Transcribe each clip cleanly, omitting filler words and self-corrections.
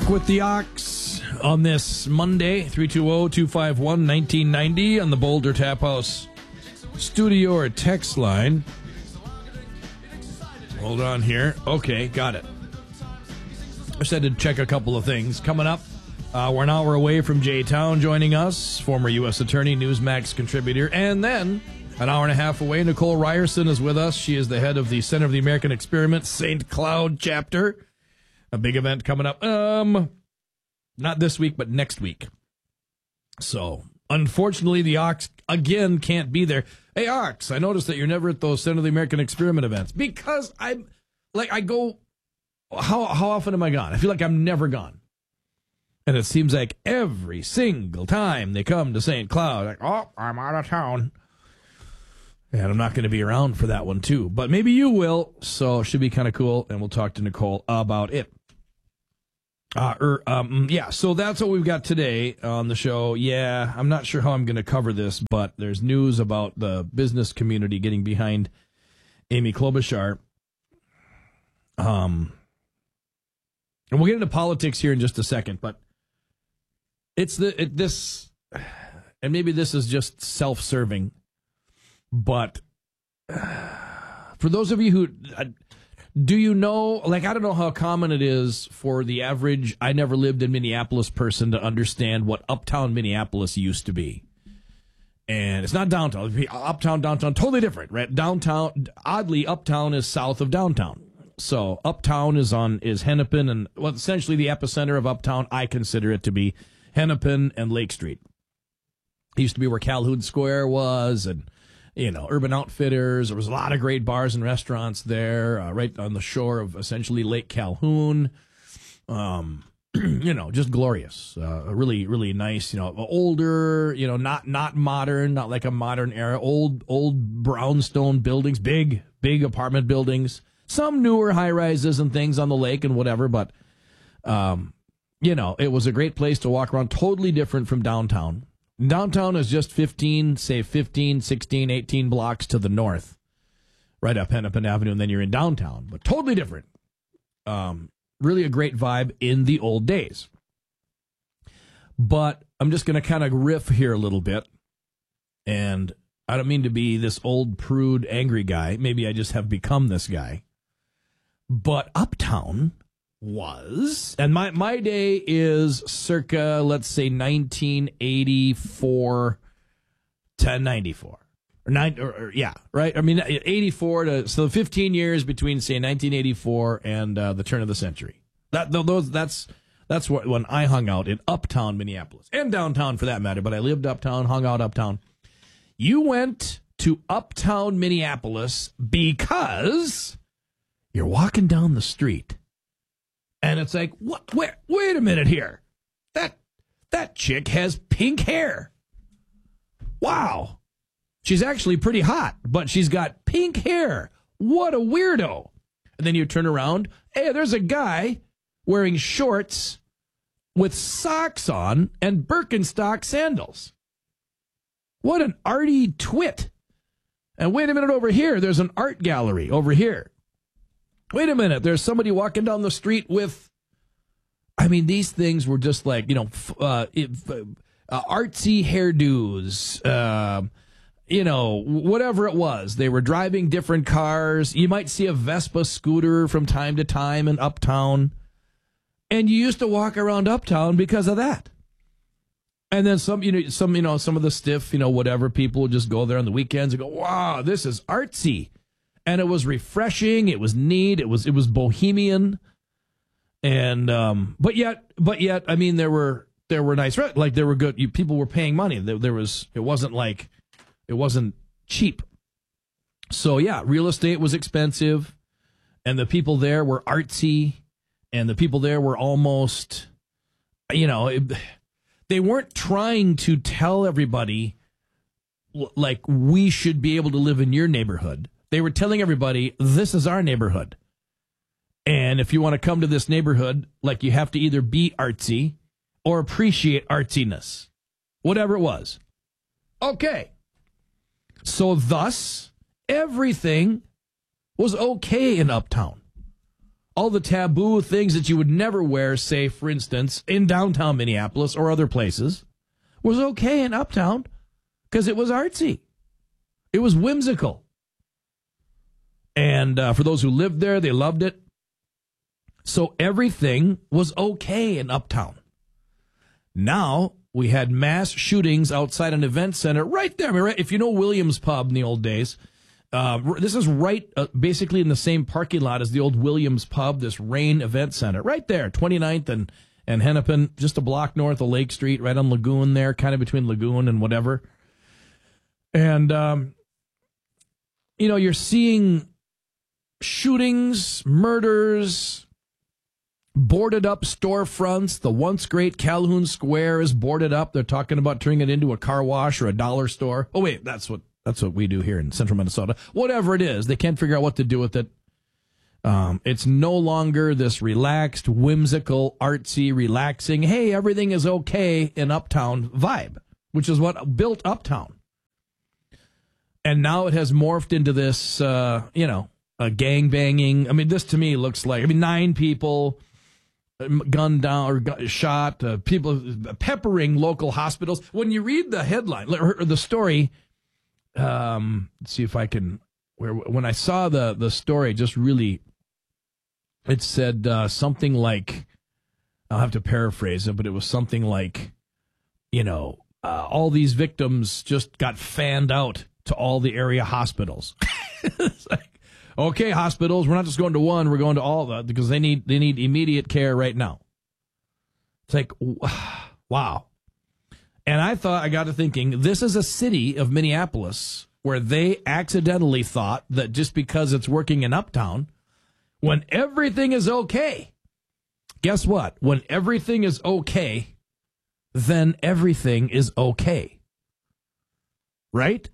Back with the Ox on this Monday, 320-251-1990 on the Boulder Tap House studio or text line. Hold on here. Okay, got it. I said to check a couple of things. Coming up, we're an hour away from Jay Town joining us, former U.S. Attorney, Newsmax contributor, and then an hour and a half away, Nicole Ryerson is with us. She is the head of the Center of the American Experiment St. Cloud chapter. A big event coming up. Not this week, but next week. So, unfortunately, the Ox, again, can't be there. Hey, Ox, I noticed that you're never at those Center of the American Experiment events. Because I go, how often am I gone? I feel like I'm never gone. And it seems like every single time they come to St. Cloud, like, oh, I'm out of town. And I'm not going to be around for that one, too. But maybe you will, so it should be kind of cool, and we'll talk to Nicole about it. So that's what we've got today on the show. Yeah, I'm not sure how I'm going to cover this, but there's news about the business community getting behind Amy Klobuchar. And we'll get into politics here in just a second, but and maybe this is just self-serving, but for those of you who... do you know, I don't know how common it is for the average I never lived in Minneapolis person to understand what uptown Minneapolis used to be. And it's not downtown. It'd be uptown, downtown, totally different, right? Downtown, oddly, uptown is south of downtown. So uptown is Hennepin, and essentially the epicenter of uptown, I consider it to be Hennepin and Lake Street. It used to be where Calhoun Square was, and Urban Outfitters. There was a lot of great bars and restaurants there, right on the shore of essentially Lake Calhoun. Just glorious. Really, really nice. Older. Not modern. Not like a modern era. Old brownstone buildings. Big apartment buildings. Some newer high rises and things on the lake and whatever. But it was a great place to walk around. Totally different from downtown. Downtown is just 15, 16, 18 blocks to the north, right up Hennepin Avenue, and then you're in downtown. But totally different. Really a great vibe in the old days. But I'm just going to kind of riff here a little bit. And I don't mean to be this old, prude, angry guy. Maybe I just have become this guy. But uptown was, and my day is circa, let's say, 1984 to 94. Right? I mean, 84 to, so 15 years between, say, 1984 and the turn of the century. That's when I hung out in uptown Minneapolis, and downtown for that matter, but I lived uptown, hung out uptown. You went to uptown Minneapolis because you're walking down the street, and it's like, what? Wait a minute here. That chick has pink hair. Wow. She's actually pretty hot, but she's got pink hair. What a weirdo. And then you turn around, hey, there's a guy wearing shorts with socks on and Birkenstock sandals. What an arty twit. And wait a minute over here, there's an art gallery over here. Wait a minute, there's somebody walking down the street with, these things were just like, artsy hairdos, whatever it was. They were driving different cars. You might see a Vespa scooter from time to time in uptown. And you used to walk around uptown because of that. And then some of the stiff, whatever people would just go there on the weekends and go, wow, this is artsy. And it was refreshing. It was neat. It was bohemian. And, but yet, there were nice, like there were good, people were paying money. It wasn't cheap. So yeah, real estate was expensive, and the people there were artsy, and the people there were almost, they weren't trying to tell everybody like we should be able to live in your neighborhood. They were telling everybody, this is our neighborhood. And if you want to come to this neighborhood, like, you have to either be artsy or appreciate artsiness, whatever it was. Okay. So thus, everything was okay in uptown. all the taboo things that you would never wear, say, for instance, in downtown Minneapolis or other places, was okay in Uptown because it was artsy. It was whimsical. And for those who lived there, they loved it. So everything was okay in Uptown. Now we had mass shootings outside an event center right there. I mean, right, if you know Williams Pub in the old days, this is right basically in the same parking lot as the old Williams Pub, this Rain Event Center. Right there, 29th and Hennepin, just a block north of Lake Street, right on Lagoon there, kind of between Lagoon and whatever. And, you're seeing shootings, murders, boarded up storefronts. The once great Calhoun Square is boarded up. They're talking about turning it into a car wash or a dollar store. Oh, wait, that's what we do here in central Minnesota. Whatever it is, they can't figure out what to do with it. It's no longer this relaxed, whimsical, artsy, relaxing, hey, everything is okay in Uptown vibe, which is what built Uptown. And now it has morphed into this, a gang banging. I mean, this to me looks like, 9 people gunned down or shot, people peppering local hospitals. When you read the headline or the story, let's see if I can, when I saw the story, just really, it said something like, I'll have to paraphrase it, but it was something like, all these victims just got fanned out to all the area hospitals. It's like, okay, hospitals, we're not just going to one, we're going to all of them because they need immediate care right now. It's like, wow. And I got to thinking, this is a city of Minneapolis where they accidentally thought that just because it's working in Uptown, when everything is okay, guess what? When everything is okay, then everything is okay. Right?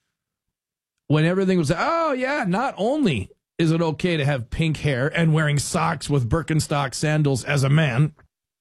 When everything was, oh, yeah, not only is it okay to have pink hair and wearing socks with Birkenstock sandals as a man,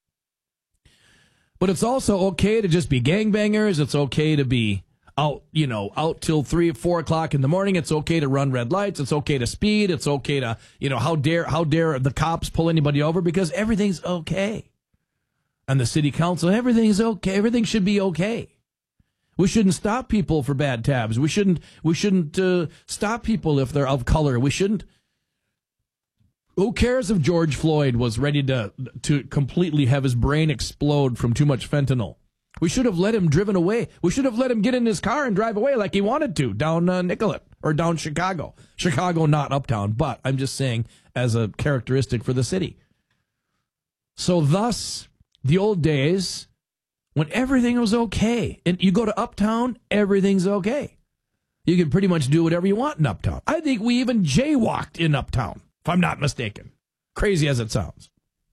but it's also okay to just be gangbangers. It's okay to be out till 3 or 4 o'clock in the morning. It's okay to run red lights. It's okay to speed. It's okay to, how dare the cops pull anybody over because everything's okay. And the city council, everything's okay. Everything should be okay. We shouldn't stop people for bad tabs. We shouldn't stop people if they're of color. We shouldn't. Who cares if George Floyd was ready to completely have his brain explode from too much fentanyl? We should have let him driven away. We should have let him get in his car and drive away like he wanted to down Nicollet or down Chicago. Chicago, not Uptown, but I'm just saying as a characteristic for the city. So thus, the old days when everything was okay. And you go to Uptown, everything's okay. You can pretty much do whatever you want in Uptown. I think we even jaywalked in Uptown, if I'm not mistaken. Crazy as it sounds.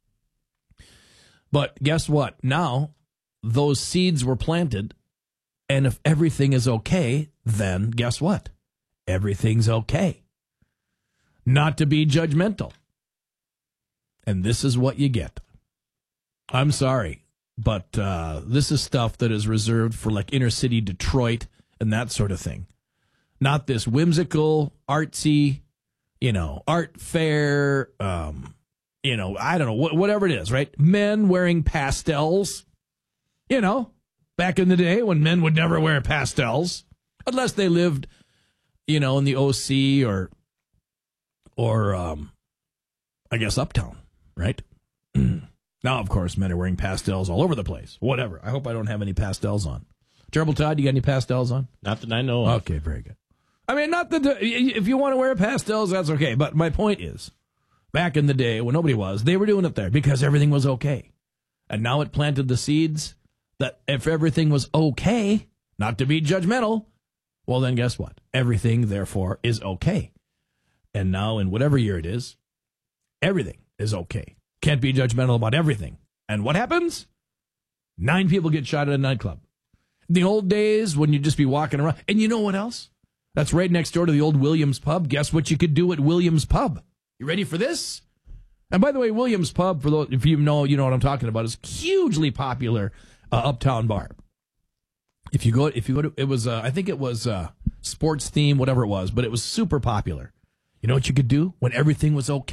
But guess what? Now, those seeds were planted, and if everything is okay, then guess what? Everything's okay. Not to be judgmental. And this is what you get. I'm sorry. But this is stuff that is reserved for like inner city Detroit and that sort of thing. Not this whimsical, artsy, art fair, I don't know, whatever it is, right? Men wearing pastels, back in the day when men would never wear pastels unless they lived, in the OC or I guess Uptown, right? Now, of course, men are wearing pastels all over the place. Whatever. I hope I don't have any pastels on. Terrible Todd, you got any pastels on? Not that I know of. Okay, very good. I mean, not that if you want to wear pastels, that's okay. But my point is, back in the day when nobody was, they were doing it there because everything was okay. And now it planted the seeds that if everything was okay, not to be judgmental, well, then guess what? Everything, therefore, is okay. And now in whatever year it is, everything is okay. Can't be judgmental about everything. And what happens? 9 people get shot at a nightclub. In the old days when you'd just be walking around. And you know what else? That's right next door to the old Williams Pub. Guess what you could do at Williams Pub? You ready for this? And by the way, Williams Pub, for those, if you know what I'm talking about, is hugely popular uptown bar. If you go to, it was, I think it was sports theme, whatever it was, but it was super popular. You know what you could do when everything was okay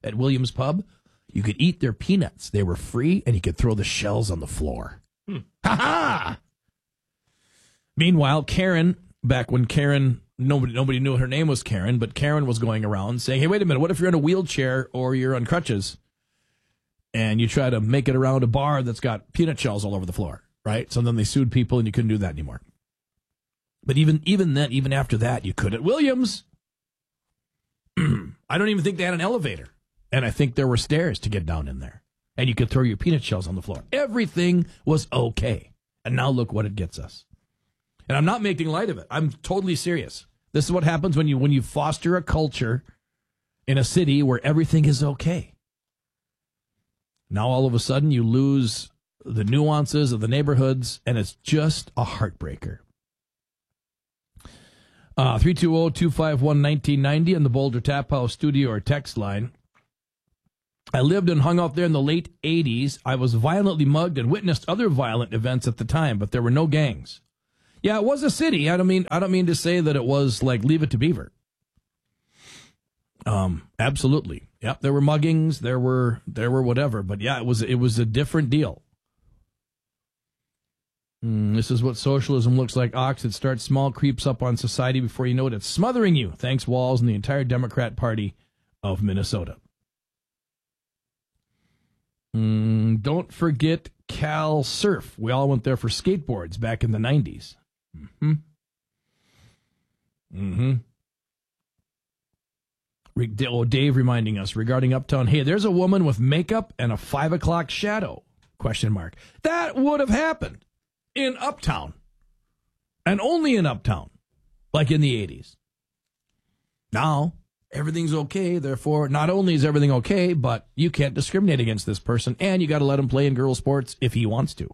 at Williams Pub, you could eat their peanuts. They were free, and you could throw the shells on the floor. Ha-ha! Meanwhile, Karen, back when Karen, nobody knew her name was Karen, but Karen was going around saying, hey, wait a minute, what if you're in a wheelchair or you're on crutches and you try to make it around a bar that's got peanut shells all over the floor, right? So then they sued people and you couldn't do that anymore. But even then, even after that, you could at Williams. I don't even think they had an elevator. And I think there were stairs to get down in there. And you could throw your peanut shells on the floor. Everything was okay. And now look what it gets us. And I'm not making light of it. I'm totally serious. This is what happens when you foster a culture in a city where everything is okay. Now all of a sudden you lose the nuances of the neighborhoods, and it's just a heartbreaker. 320-251-1990 in the Boulder Tap House studio or text line. I lived and hung out there in the late 80s. I was violently mugged and witnessed other violent events at the time, but there were no gangs. Yeah, it was a city. I don't mean to say that it was like Leave It to Beaver. Absolutely. Yep, there were muggings, there were whatever, but yeah, it was a different deal. This is what socialism looks like, Ox. It starts small, creeps up on society before you know it. It's smothering you. Thanks, Walls and the entire Democrat Party of Minnesota. Don't forget Cal Surf. We all went there for skateboards back in the 90s. Dave reminding us regarding Uptown. Hey, there's a woman with makeup and a 5 o'clock shadow? ? That would have happened in Uptown. And only in Uptown. Like in the 80s. Now, everything's okay. Therefore, not only is everything okay, but you can't discriminate against this person, and you got to let him play in girls' sports if he wants to.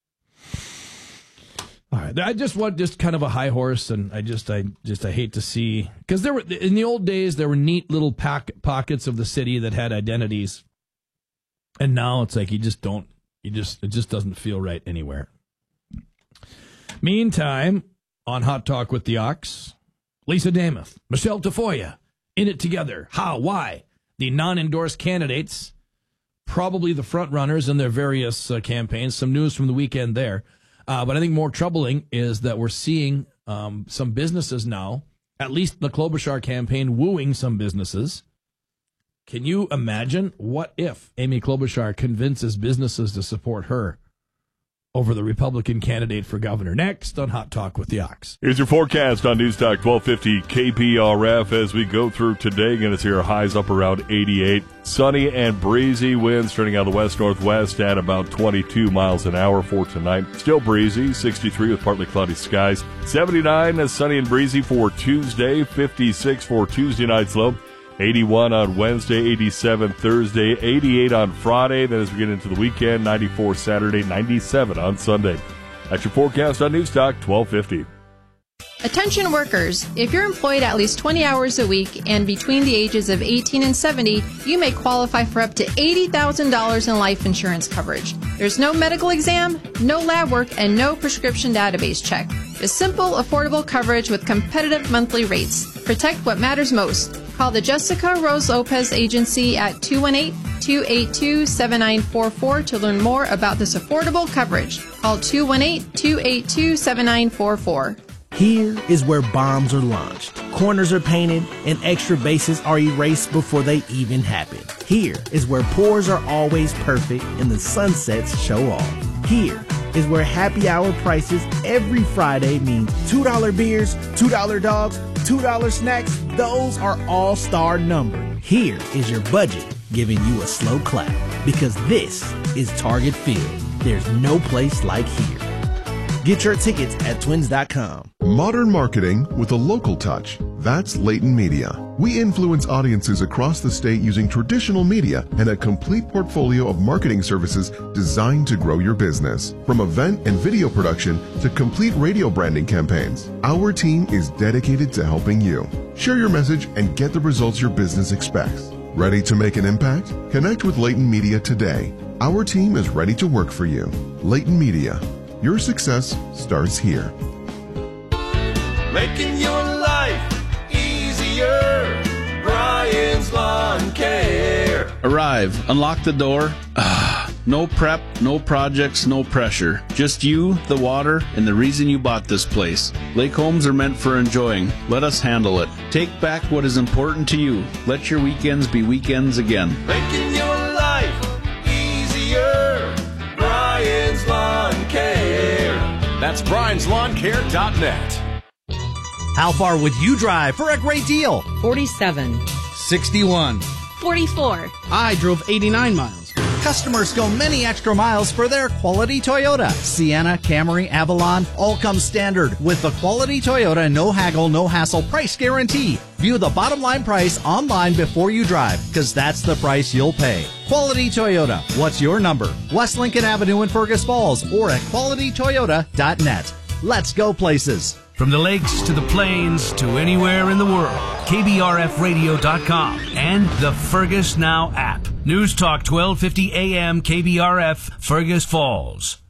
All right, I just want kind of a high horse, and I hate to see, because there were in the old days there were neat little pockets of the city that had identities, and now it's like it just doesn't feel right anywhere. Meantime, on Hot Talk with the Ox, Lisa Damath, Michelle Tafoya, in it together. How? Why? The non-endorsed candidates, probably the front runners in their various campaigns. Some news from the weekend there. But I think more troubling is that we're seeing some businesses now, at least the Klobuchar campaign, wooing some businesses. Can you imagine what if Amy Klobuchar convinces businesses to support her over the Republican candidate for governor? Next on Hot Talk with the Ox. Here's your forecast on News Talk 1250 KPRF as we go through today. Going to see our highs up around 88. Sunny and breezy winds turning out of the west-northwest at about 22 miles an hour for tonight. Still breezy, 63 with partly cloudy skies. 79 as sunny and breezy for Tuesday. 56 for Tuesday night's low. 81 on Wednesday, 87 Thursday, 88 on Friday. Then as we get into the weekend, 94 Saturday, 97 on Sunday. That's your forecast on News Talk 1250. Attention workers, if you're employed at least 20 hours a week and between the ages of 18 and 70, you may qualify for up to $80,000 in life insurance coverage. There's no medical exam, no lab work, and no prescription database check. It's simple, affordable coverage with competitive monthly rates. Protect what matters most. Call the Jessica Rose Lopez Agency at 218-282-7944 to learn more about this affordable coverage. Call 218-282-7944. Here is where bombs are launched, corners are painted, and extra bases are erased before they even happen. Here is where pours are always perfect and the sunsets show off. Here is where happy hour prices every Friday mean $2 beers, $2 dogs, $2 snacks. Those are all-star numbered. Here is your budget giving you a slow clap, because this is Target Field. There's no place like here. Get your tickets at twins.com. Modern marketing with a local touch. That's Leighton Media. We influence audiences across the state using traditional media and a complete portfolio of marketing services designed to grow your business. From event and video production to complete radio branding campaigns, our team is dedicated to helping you. Share your message and get the results your business expects. Ready to make an impact? Connect with Leighton Media today. Our team is ready to work for you. Leighton Media. Your success starts here. Making your life easier. Brian's Lawn Care. Arrive, unlock the door. No prep, no projects, no pressure. Just you, the water, and the reason you bought this place. Lake homes are meant for enjoying. Let us handle it. Take back what is important to you. Let your weekends be weekends again. Making your life easier. Brian's Lawn Care. That's brianslawncare.net. How far would you drive for a great deal? 47. 61. 44. I drove 89 miles. Customers go many extra miles for their quality Toyota. Sienna, Camry, Avalon all come standard with the quality Toyota no haggle, no hassle price guarantee. View the bottom line price online before you drive, because that's the price you'll pay. Quality Toyota. What's your number? West Lincoln Avenue in Fergus Falls or at qualitytoyota.net. Let's go places. From the lakes to the plains to anywhere in the world, KBRFradio.com and the Fergus Now app. News Talk 1250 AM KBRF, Fergus Falls.